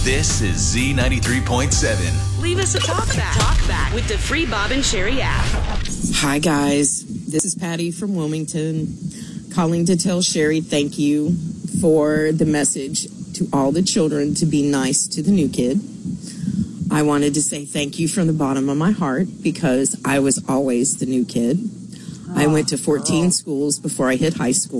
This is Z93.7. Leave us a talk back with the free Bob and Sherry app. Hi, guys. This is Patty from Wilmington calling to tell Sherry thank you for the message to all the children to be nice to the new kid. I wanted to say thank you from the bottom of my heart because I was always the new kid. I went to 14 schools before I hit high school.